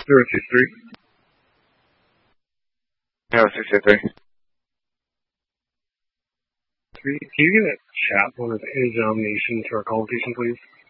063. No, 683. Can you get a chat one of Examination to our call location, please?